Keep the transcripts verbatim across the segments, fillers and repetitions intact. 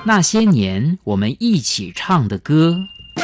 那些年我们一起唱的歌。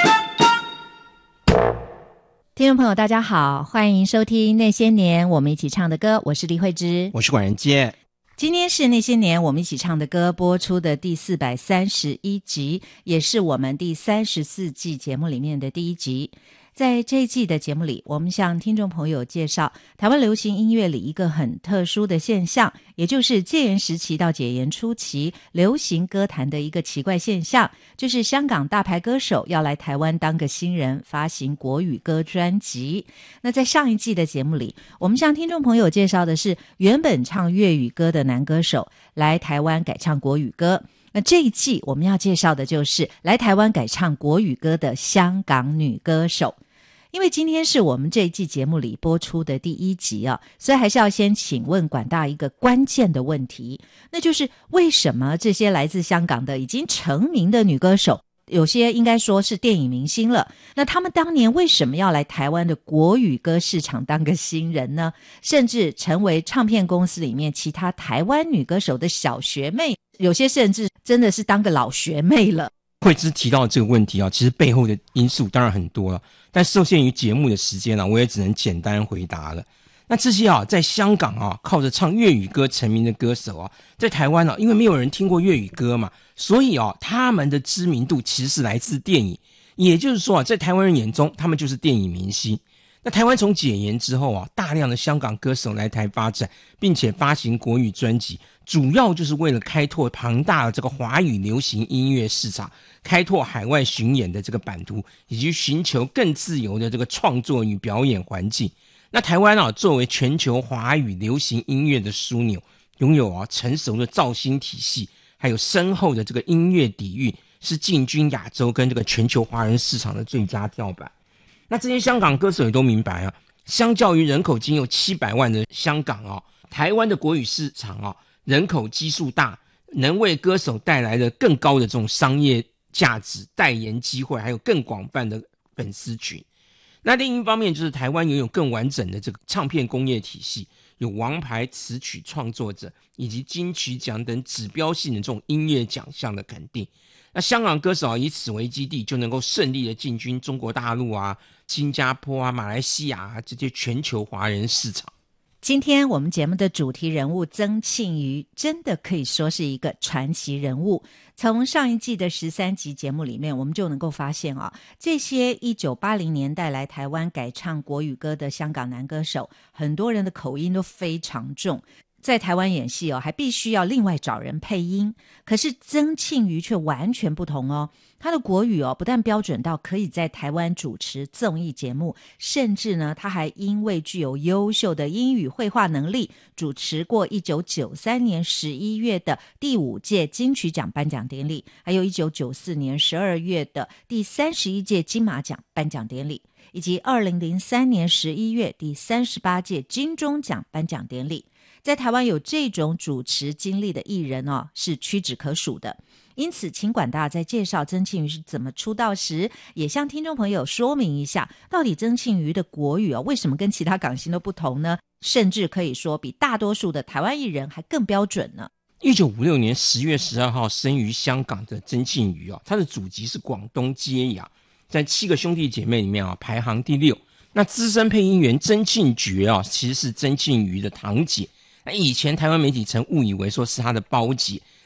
听众朋友大家好，欢迎收听那些年我们一起唱的歌，我是李慧芝， 我是管仁杰。 今天是那些年我们一起唱的歌播出的第四百三十一集，也是我们第三十四季节目里面的第一集。在这一季的节目里，我们向听众朋友介绍台湾流行音乐里一个很特殊的现象，也就是戒严时期到解严初期流行歌坛的一个奇怪现象，就是香港大牌歌手要来台湾当个新人，发行国语歌专辑。那在上一季的节目里，我们向听众朋友介绍的是原本唱粤语歌的男歌手来台湾改唱国语歌。那这一季我们要介绍的就是来台湾改唱国语歌的香港女歌手。因为今天是我们这一季节目里播出的第一集啊，所以还是要先请问管大一个关键的问题，那就是为什么这些来自香港的已经成名的女歌手，有些应该说是电影明星了，那他们当年为什么要来台湾的国语歌市场当个新人呢？甚至成为唱片公司里面其他台湾女歌手的小学妹，有些甚至真的是当个老学妹了。 慧芝提到这个问题啊，其实背后的因素当然很多了，但受限于节目的时间啊，我也只能简单回答了。那这些啊，在香港啊靠着唱粤语歌成名的歌手啊，在台湾啊，因为没有人听过粤语歌嘛，所以啊，他们的知名度其实是来自电影，也就是说啊，在台湾人眼中，他们就是电影明星。那台湾从解严之后啊，大量的香港歌手来台发展，并且发行国语专辑，主要就是为了开拓庞大的这个华语流行音乐市场，开拓海外巡演的这个版图，以及寻求更自由的这个创作与表演环境。那台湾啊，作为全球华语流行音乐的枢纽，拥有啊成熟的造星体系，还有深厚的这个音乐底蕴，是进军亚洲跟这个全球华人市场的最佳跳板。那这些香港歌手也都明白啊，相较于人口仅有七百万的香港啊，台湾的国语市场啊，人口基数大，能为歌手带来的更高的这种商业价值、代言机会，还有更广泛的粉丝群。那另一方面就是台湾拥有更完整的这个唱片工业体系，有王牌词曲创作者以及金曲奖等指标性的这种音乐奖项的肯定。那香港歌手啊，以此为基地，就能够顺利的进军中国大陆啊、新加坡啊、马来西亚啊这些全球华人市场。 今天我们节目的主题人物曾庆瑜真的可以说是一个传奇人物。从上一季的十三集节目里面，我们就能够发现啊，这些一九八零年代来台湾改唱国语歌的香港男歌手，很多人的口音都非常重。在台湾演戏哦，还必须要另外找人配音。可是曾庆瑜却完全不同哦，他的国语哦，不但标准到可以在台湾主持综艺节目，甚至呢，他还因为具有优秀的英语绘画能力，主持过一九九三年十一月的第五届金曲奖颁奖典礼，还有一九九四年十二月的第三十一届金马奖颁奖典礼，以及二零零三年十一月第三十八届金钟奖颁奖典礼。在台湾有这种主持经历的艺人哦，是屈指可数的。因此请管大在介绍曾庆瑜是怎么出道时，也向听众朋友说明一下，到底曾庆瑜的国语哦，为什么跟其他港星都不同呢？甚至可以说比大多数的台湾艺人还更标准呢。 一九五六年十月十二号生于香港的曾庆瑜啊，他的祖籍是广东揭阳，在七个兄弟姐妹里面啊排行第六。那资深配音员曾庆觉啊，其实是曾庆瑜的堂姐。那以前台湾媒体曾误以为说是他的胞姐，